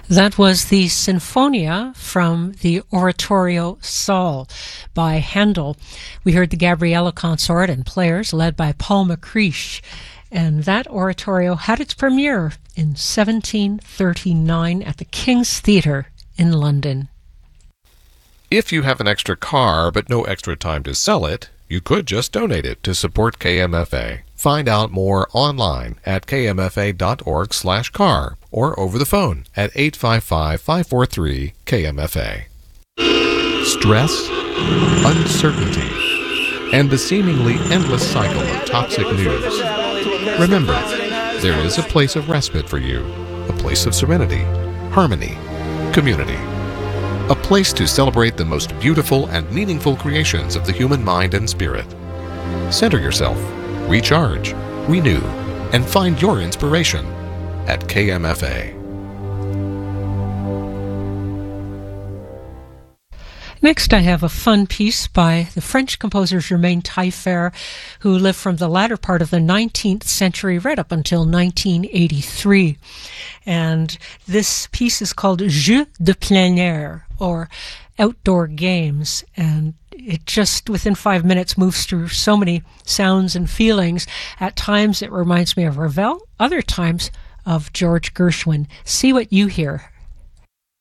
That was the Sinfonia from the Oratorio Sol by Handel. We heard the Gabriella Consort and players led by Paul McCreish. And that oratorio had its premiere in 1739 at the King's Theatre in London. If you have an extra car but no extra time to sell it, you could just donate it to support KMFA. Find out more online at kmfa.org/car or over the phone at 855-543-KMFA. Stress, uncertainty, and the seemingly endless cycle of toxic news. Remember, there is a place of respite for you, a place of serenity, harmony, community. A place to celebrate the most beautiful and meaningful creations of the human mind and spirit. Center yourself, recharge, renew, and find your inspiration at KMFA. Next, I have a fun piece by the French composer Germain Taillefer, who lived from the latter part of the 19th century right up until 1983. And this piece is called Jeux de plein air, or outdoor games. And it just, within 5 minutes, moves through so many sounds and feelings. At times, it reminds me of Ravel. Other times, of George Gershwin. See what you hear.